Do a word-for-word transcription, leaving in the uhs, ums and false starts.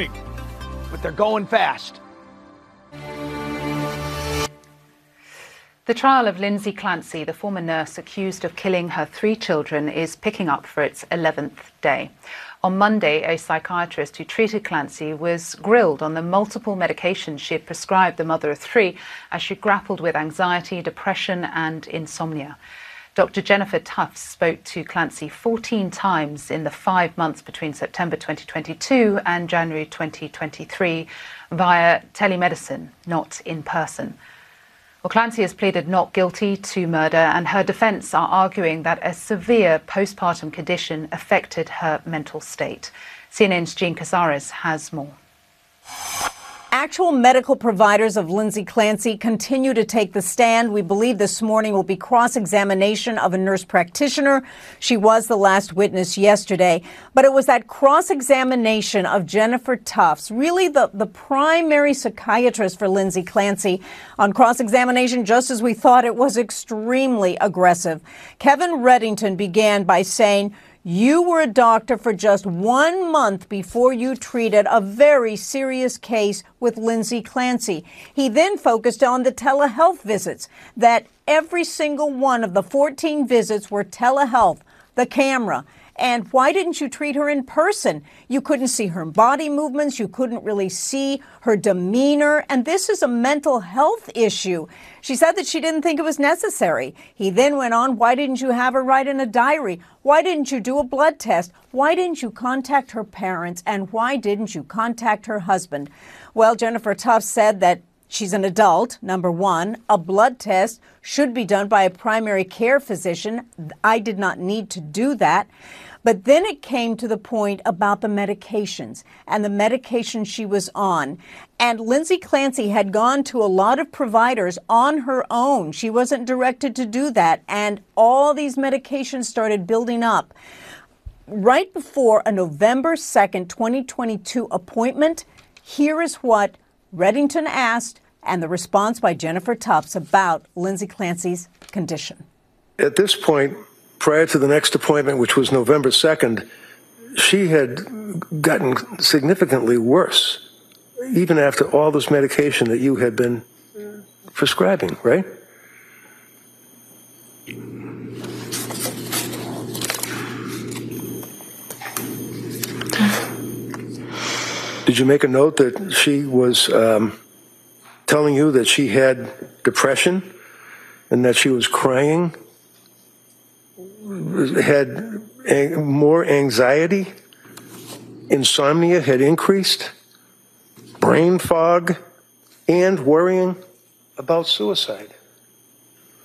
me, but they're going fast. The trial of Lindsay Clancy, the former nurse accused of killing her three children, is picking up for its eleventh day. On Monday, a psychiatrist who treated Clancy was grilled on the multiple medications she had prescribed the mother of three as she grappled with anxiety, depression and insomnia. Doctor Jennifer Tufts spoke to Clancy fourteen times in the five months between September twenty twenty-two and January twenty twenty-three via telemedicine, not in person. Well, Clancy has pleaded not guilty to murder, and her defence are arguing that a severe postpartum condition affected her mental state. C N N's Jean Casares has more. Actual medical providers of Lindsay Clancy continue to take the stand. We believe this morning will be cross-examination of a nurse practitioner. She was the last witness yesterday. But it was that cross-examination of Jennifer Tufts, really the, the primary psychiatrist for Lindsay Clancy, on cross-examination, just as we thought, it was extremely aggressive. Kevin Reddington began by saying, "You were a doctor for just one month before you treated a very serious case with Lindsay Clancy." He then focused on the telehealth visits, that every single one of the fourteen visits were telehealth, the camera. And why didn't you treat her in person? You couldn't see her body movements. You couldn't really see her demeanor. And this is a mental health issue. She said that she didn't think it was necessary. He then went on, why didn't you have her write in a diary? Why didn't you do a blood test? Why didn't you contact her parents? And why didn't you contact her husband? Well, Jennifer Tufts said that she's an adult, number one. A blood test should be done by a primary care physician. I did not need to do that. But then it came to the point about the medications and the medication she was on. And Lindsay Clancy had gone to a lot of providers on her own. She wasn't directed to do that. And all these medications started building up. Right before a November second, twenty twenty-two appointment, here is what Reddington asked and the response by Jennifer Tufts about Lindsay Clancy's condition. At this point, prior to the next appointment, which was November second, she had gotten significantly worse, even after all this medication that you had been prescribing, right? Did you make a note that she was um, telling you that she had depression and that she was crying? Had more anxiety, insomnia had increased, brain fog, and worrying about suicide.